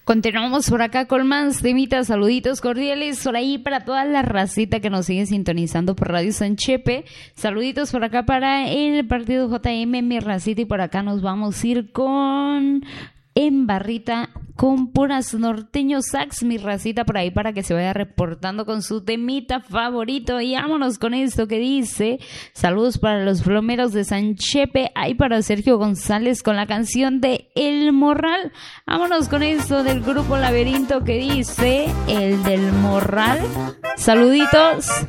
Continuamos por acá con más temitas, saluditos cordiales por ahí para toda la racita que nos sigue sintonizando por Radio San Chepe. Saluditos por acá para el partido JM, mi racita, y por acá nos vamos a ir con En Barrita con puras norteños sax, mi racita, por ahí para que se vaya reportando con su temita favorito. Y vámonos con esto que dice: saludos para los plomeros de San Chepe, ahí para Sergio González con la canción de El Morral. Vámonos con esto del grupo Laberinto que dice El del Morral. Saluditos.